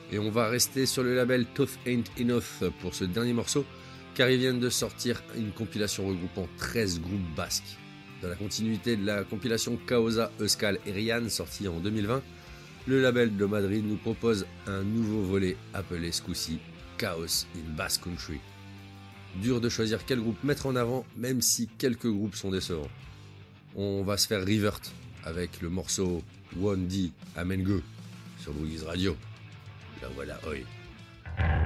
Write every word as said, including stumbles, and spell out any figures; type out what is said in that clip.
Et on va rester sur le label Tough Ain't Enough pour ce dernier morceau, car ils viennent de sortir une compilation regroupant treize groupes basques. Dans la continuité de la compilation Kaosa, Euskal et Rian sortie en deux mille vingt, le label de Madrid nous propose un nouveau volet appelé ce coup-ci Chaos in Basque Country. Dur de choisir quel groupe mettre en avant, même si quelques groupes sont décevants. On va se faire revert avec le morceau One D Amen Go sur Boogies Radio. La voilà, oi.